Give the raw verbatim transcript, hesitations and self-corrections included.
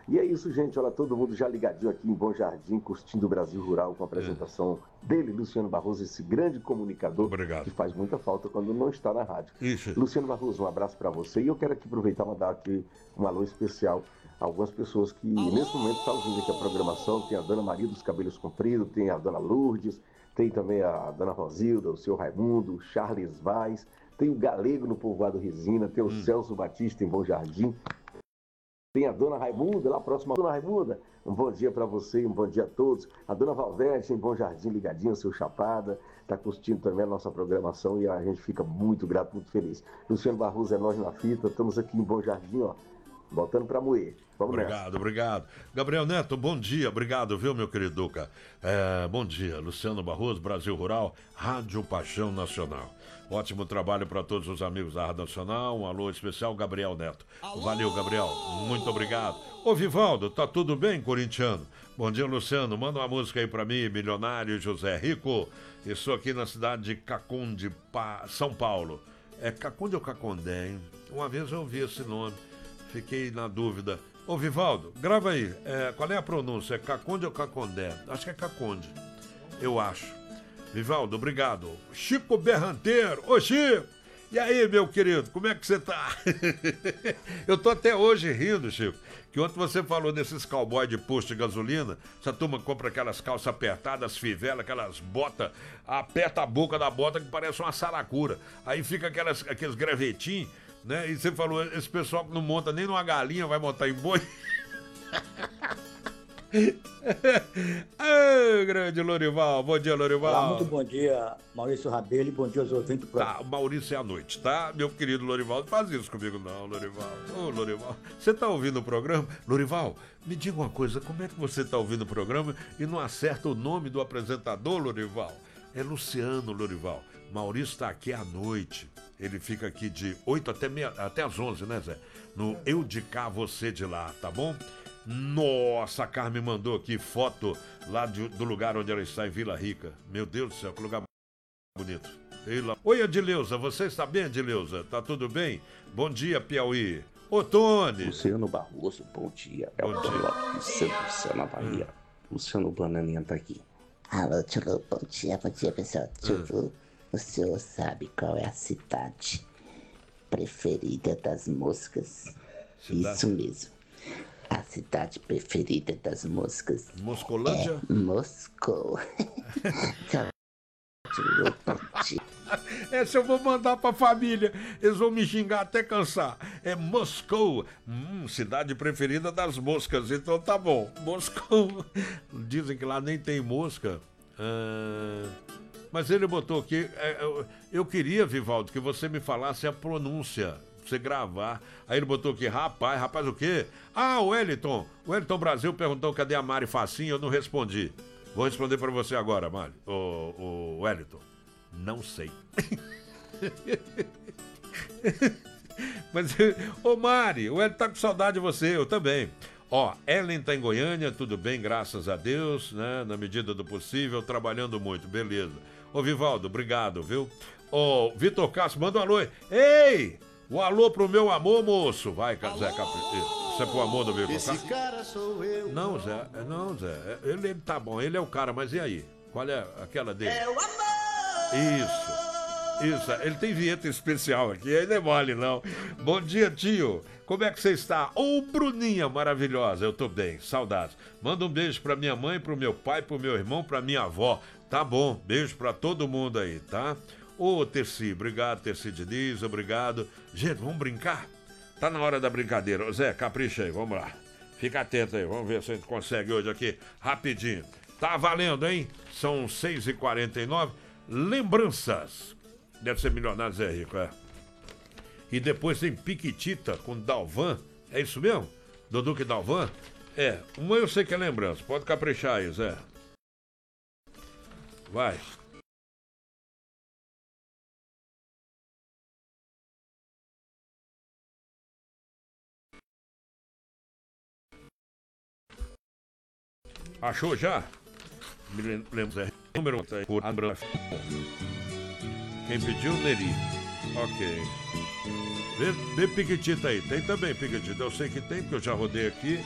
E é isso, gente. Olha, todo mundo já ligadinho aqui em Bom Jardim, curtindo o Brasil Rural, com a apresentação é. dele, Luciano Barroso, esse grande comunicador. Obrigado. Que faz muita falta quando não está na rádio. Isso. Luciano Barroso, um abraço para você. E eu quero aqui aproveitar e mandar aqui um alô especial a algumas pessoas que nesse momento estão ouvindo aqui a programação. Tem a Dona Maria dos Cabelos Compridos, tem a Dona Lourdes, tem também a Dona Rosilda, o seu Raimundo, o Charles Vaz, tem o Galego no Povoado Resina, tem o hum. Celso Batista em Bom Jardim. Tem a Dona Raimunda, lá próxima. Dona Raimunda, um bom dia para você, um bom dia a todos. A Dona Valverde em Bom Jardim, ligadinho, seu Chapada, está curtindo também a nossa programação e a gente fica muito grato, muito feliz. Luciano Barroso é nós na fita, estamos aqui em Bom Jardim, ó, voltando para moer. Vamos obrigado, nessa. Obrigado. Gabriel Neto, bom dia, obrigado, viu, meu querido Duca? É, bom dia, Luciano Barroso, Brasil Rural, Rádio Paixão Nacional. Ótimo trabalho para todos os amigos da Rádio Nacional. Um alô especial, Gabriel Neto. Alô! Valeu, Gabriel. Muito obrigado. Ô, Vivaldo, tá tudo bem, corintiano? Bom dia, Luciano. Manda uma música aí para mim, Milionário José Rico. Estou aqui na cidade de Cacunde, pa... São Paulo. É Cacunde ou Cacondé, hein? Uma vez eu ouvi esse nome. Fiquei na dúvida. Ô, Vivaldo, grava aí. É, qual é a pronúncia? É Cacunde ou Cacondé? Acho que é Caconde. Eu acho. Vivaldo, obrigado. Chico Berranteiro. Ô, Chico! E aí, meu querido, como é que você tá? Eu tô até hoje rindo, Chico, que ontem você falou desses cowboy de posto de gasolina. Essa turma compra aquelas calças apertadas, fivela, aquelas botas, aperta a boca da bota que parece uma saracura. Aí fica aquelas, aqueles gravetinhos, né? E você falou, esse pessoal que não monta nem numa galinha vai montar em boi. Ô, grande Lorival, bom dia, Lorival. Olá, muito bom dia, Maurício Rabelo, e bom dia aos ouvintes do programa. Tá, Maurício é à noite, tá? Meu querido Lorival, não faz isso comigo não, Lorival. Ô, Lorival, você tá ouvindo o programa? Lorival, me diga uma coisa, como é que você tá ouvindo o programa e não acerta o nome do apresentador, Lorival? É Luciano, Lorival. Maurício tá aqui à noite. Ele fica aqui de oito até, meia, até às onze, né, Zé? No Eu de Cá, Você de Lá, tá bom? Nossa, a Carmen mandou aqui foto lá de, do lugar onde ela está, em Vila Rica. Meu Deus do céu, que lugar bonito. Ela... Oi, Adileuza, você está bem, Adileuza? Tá tudo bem? Bom dia, Piauí. Ô, Tony. Luciano Barroso, bom dia. É bom o dia. Luciano na Bahia. Hum. Luciano Bananinha tá aqui. Alô, Tchulu, bom dia, bom dia, pessoal. Tchulu, hum. o senhor sabe qual é a cidade preferida das moscas? Cidade? Isso mesmo. A cidade preferida das moscas Moscolândia? É Moscou. Essa eu vou mandar pra família. Eles vão me xingar até cansar. É Moscou. Hum, cidade preferida das moscas. Então tá bom. Moscou. Dizem que lá nem tem mosca. Ah, mas ele botou aqui. Eu, eu queria, Vivaldo, que você me falasse a pronúncia. Você gravar. Aí ele botou aqui, rapaz, rapaz o quê? Ah, o Wellington. O Wellington Brasil perguntou cadê a Mari Facinho, eu não respondi. Vou responder pra você agora, Mari. O, o Wellington. Não sei. Mas, ô Mari, o Wellington tá com saudade de você, eu também. Ó, Ellen tá em Goiânia, tudo bem, graças a Deus, né? Na medida do possível, trabalhando muito, beleza. Ô Vivaldo, obrigado, viu? Ô, Vitor Castro, manda um alô. Ei! Um alô pro meu amor, moço. Vai, Zé Capri. Isso é pro amor do Vitor Castro? Esse cara sou eu. Não, Zé, não, Zé. Ele, ele tá bom, ele é o cara, mas e aí? Qual é aquela dele? É o amor! Isso, isso. Ele tem vinheta especial aqui, aí não é mole, não. Bom dia, tio. Como é que você está? Ô, Bruninha maravilhosa, eu tô bem, saudades. Manda um beijo pra minha mãe, pro meu pai, pro meu irmão, pra minha avó. Tá bom, beijo pra todo mundo aí, tá? Ô, Terci, obrigado, Terci Diniz, obrigado. Gente, vamos brincar? Tá na hora da brincadeira. Ô, Zé, capricha aí, vamos lá. Fica atento aí, vamos ver se a gente consegue hoje aqui, rapidinho. Tá valendo, hein? São seis e quarenta e nove. Lembranças. Deve ser Milionário Zé Rico, é. E depois tem Piquitita com Dalvan. É isso mesmo? Do Duque Dalvan? É, uma eu sei que é lembrança. Pode caprichar aí, Zé. Vai. Achou já? Me lembro, Zé. Número um, por quem pediu, Neri. Ok. Vê, vê Piquitita aí. Tem também Piquitita. Eu sei que tem, porque eu já rodei aqui.